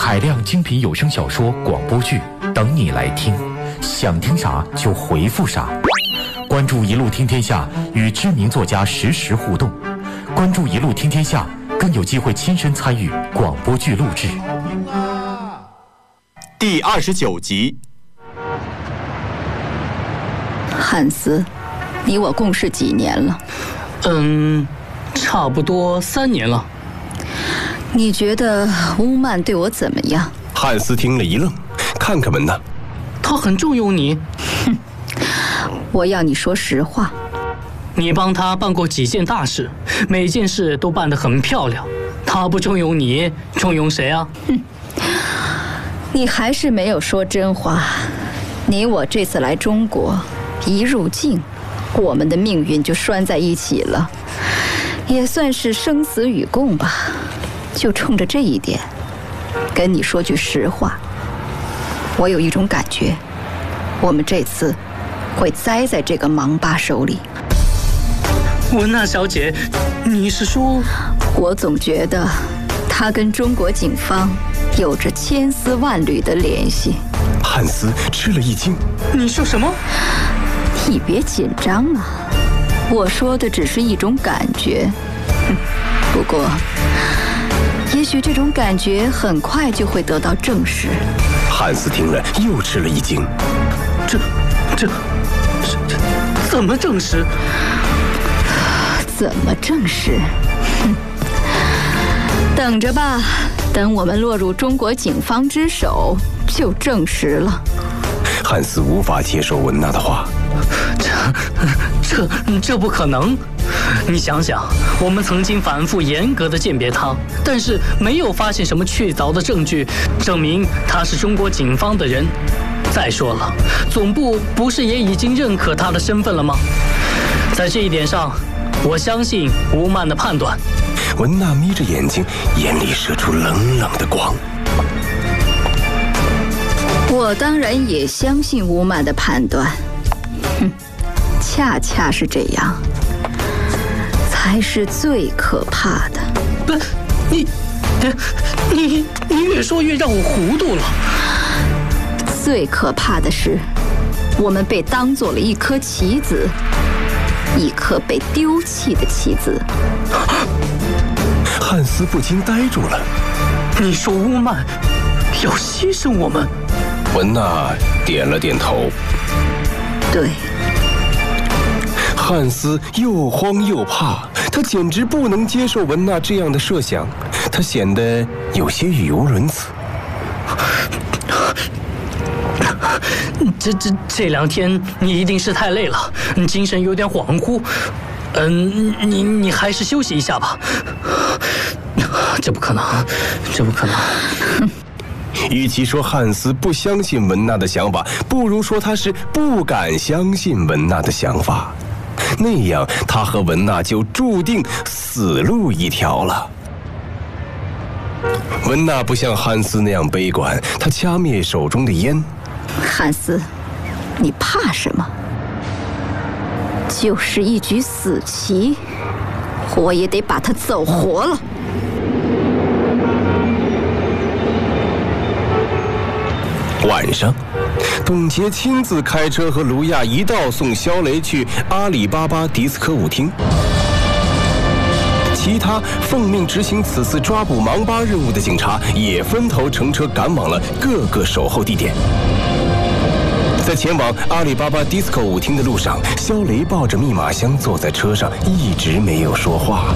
海量精品有声小说、广播剧等你来听，想听啥就回复啥。关注一路听天下，与知名作家实时互动。关注一路听天下，更有机会亲身参与广播剧录制。 第29集。 汉斯，你我共事几年了？ 差不多3年了。 你觉得乌曼对我怎么样？ 汉斯听了一愣，看看文娜。 他很重用你。 哼，我要你说实话。 你帮他办过几件大事，每件事都办得很漂亮。他不重用你，重用谁啊？ 哼，你还是没有说真话。你我这次来中国，一入境，我们的命运就拴在一起了，也算是生死与共吧。就冲着这一点，跟你说句实话，我有一种感觉，我们这次会栽在这个盲巴手里。 文娜小姐，你是说？ 我总觉得他跟中国警方有着千丝万缕的联系。 汉斯吃了一惊。 你说什么？ 你别紧张啊，我说的只是一种感觉。不过也许这种感觉很快就会得到证实。 汉斯听了又吃了一惊。 这怎么证实？ 怎么证实？等着吧，等我们落入中国警方之手，就证实了。 汉斯无法接受文娜的话。 这不可能！你想想，我们曾经反复严格的鉴别他，但是没有发现什么确凿的证据证明他是中国警方的人。再说了，总部不是也已经认可他的身份了吗？在这一点上，我相信吴曼的判断。 文娜眯着眼睛，眼里射出冷冷的光。 我当然也相信吴曼的判断。恰恰是这样，才是最可怕的。 不，你越说越让我糊涂了。 最可怕的是，我们被当作了一颗棋子，一颗被丢弃的棋子。 汉斯不禁呆住了。 你说乌曼要牺牲我们？ 文娜点了点头。 对。 汉斯又慌又怕，他简直不能接受文娜这样的设想，他显得有些语无伦次。 这2天你一定是太累了，精神有点恍惚。你还是休息一下吧。这不可能。 与其说汉斯不相信文娜的想法，不如说他是不敢相信文娜的想法。那样他和文娜就注定死路一条了。文娜不像汉斯那样悲观，她掐灭手中的烟。 汉斯，你怕什么？就是一局死棋，我也得把他走活了。 晚上，董洁亲自开车和卢亚一道送肖雷去阿里巴巴迪斯科舞厅。其他奉命执行此次抓捕盲巴任务的警察也分头乘车赶往了各个守候地点。在前往阿里巴巴迪斯科舞厅的路上，肖雷抱着密码箱坐在车上，一直没有说话。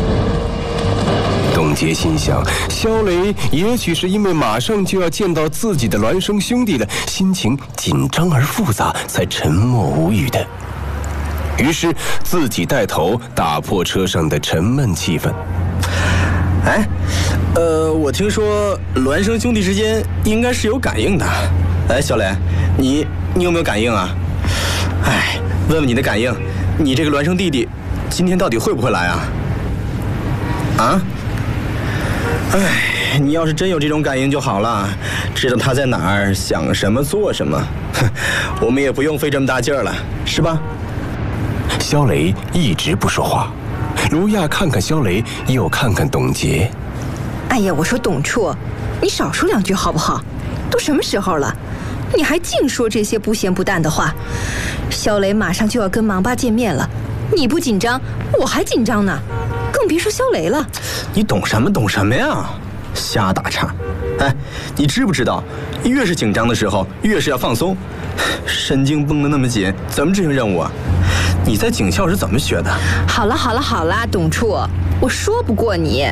董洁心想，肖雷也许是因为马上就要见到自己的孪生兄弟了，心情紧张而复杂，才沉默无语的。于是自己带头打破车上的沉闷气氛。 我听说孪生兄弟之间应该是有感应的。小磊，你有没有感应啊？问问你的感应，你这个孪生弟弟今天到底会不会来啊？你要是真有这种感应就好了，知道他在哪儿，想什么做什么，我们也不用费这么大劲儿了，是吧？ 肖雷一直不说话，卢亚看看肖雷，又看看董洁。 哎呀，我说董处， 你少说2句好不好？都什么时候了，你还净说这些不咸不淡的话。肖雷马上就要跟芒巴见面了，你不紧张，我还紧张呢，更别说肖雷了。 你懂什么呀？瞎打岔！哎，你知不知道，越是紧张的时候，越是要放松，神经绷得那么紧，怎么执行任务啊？你在警校是怎么学的？ 好了，董处，我说不过你。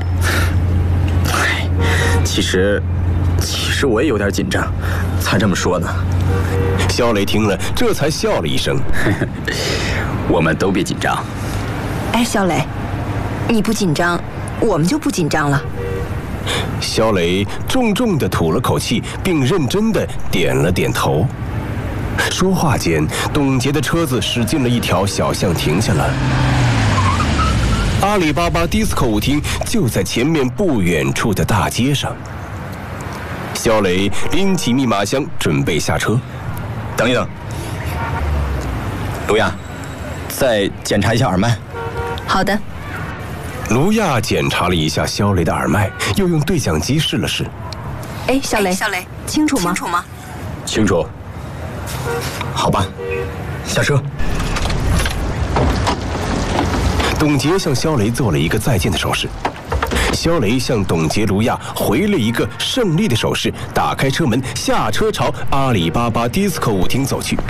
其实我也有点紧张，才这么说的。 肖雷听了，这才笑了一声。 我们都别紧张。 哎，肖雷，你不紧张，我们就不紧张了。 肖雷重重地吐了口气，并认真地点了点头。说话间，董洁的车子驶进了一条小巷，停下了。阿里巴巴 DISCO 舞厅就在前面不远处的大街上。肖雷拎起密码箱，准备下车。 等一等，卢亚，再检查一下耳麦。 好的。 卢亚检查了一下肖雷的耳麦，又用对讲机试了试。 哎，肖雷，清楚吗？ 清楚。好吧，下车。 董洁向肖雷做了一个再见的手势，肖雷向董洁、卢亚回了一个胜利的手势，打开车门，下车朝阿里巴巴 DISCO 舞厅走去。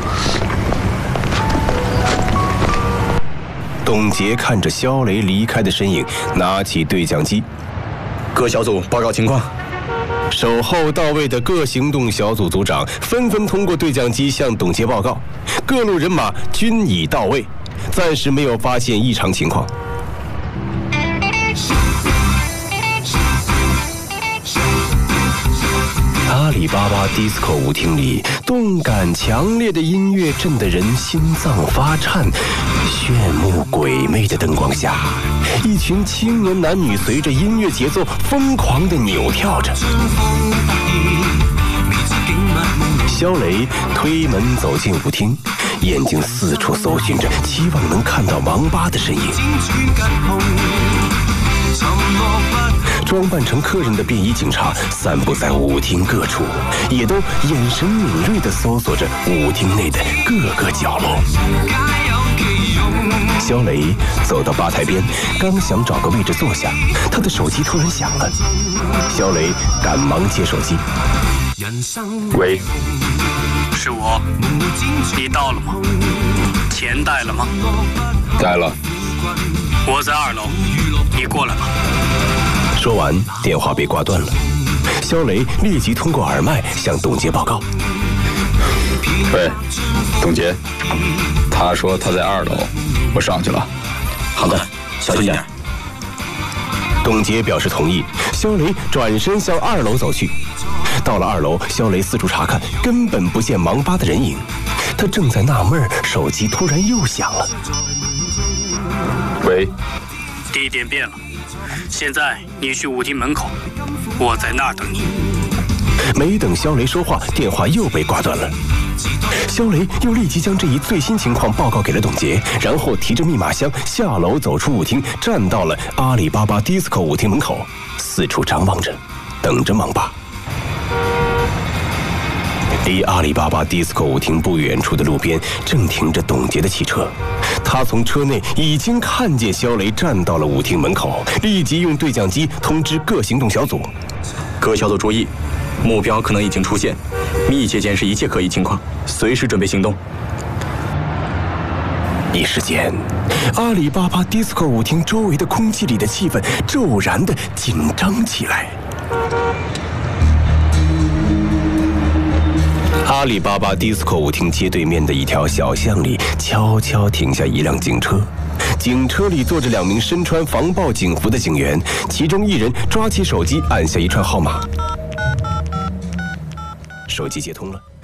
董洁看着肖雷离开的身影，拿起对讲机， 各小组报告情况。 守候到位的各行动小组组长纷纷通过对讲机向董洁报告，各路人马均已到位，暂时没有发现异常情况。阿里巴巴 DISCO 舞厅里，动感强烈的音乐震得人心脏发颤。炫目鬼魅的灯光下，一群青年男女随着音乐节奏疯狂地扭跳着。肖雷推门走进舞厅，眼睛四处搜寻着，期望能看到芒巴的身影。装扮成客人的便衣警察散布在舞厅各处，也都眼神敏锐地搜索着舞厅内的各个角落。肖雷走到吧台边，刚想找个位置坐下，他的手机突然响了。肖雷赶忙接手机。 喂， 是我。你到了吗？钱带了吗？ 带了。 我在2楼，你过来吧。 说完，电话被挂断了。肖雷立即通过耳麦向董洁报告： 喂，董洁，他说他在2楼，我上去了。 好的，小心点。 董洁表示同意。肖雷转身向2楼走去。到了2楼，肖雷四处查看，根本不见芒巴的人影。他正在纳闷，手机突然又响了。 喂， 地点变了，现在你去舞厅门口，我在那儿等你。 没等肖雷说话，电话又被挂断了。肖雷又立即将这一最新情况报告给了董洁，然后提着密码箱下楼走出舞厅，站到了阿里巴巴 DISCO 舞厅门口，四处张望着，等着芒巴。离阿里巴巴 DISCO 舞厅不远处的路边正停着董洁的汽车，他从车内已经看见肖雷站到了舞厅门口，立即用对讲机通知各行动小组： 各小组注意，目标可能已经出现，密切监视一切可疑情况，随时准备行动。 一时间，阿里巴巴 DISCO 舞厅周围的空气里的气氛骤然地紧张起来。阿里巴巴 DISCO 舞厅街对面的一条小巷里，悄悄停下一辆警车。警车里坐着2名身穿防暴警服的警员，其中1人抓起手机按下一串号码，手机接通了。